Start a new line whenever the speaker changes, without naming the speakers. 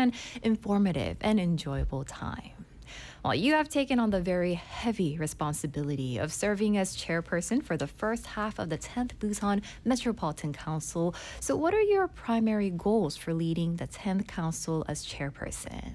an informative and enjoyable time. Well, you have taken on the very heavy responsibility of serving as chairperson for the first half of the 10th Busan Metropolitan Council. So, what are your primary goals for leading the 10th Council as chairperson?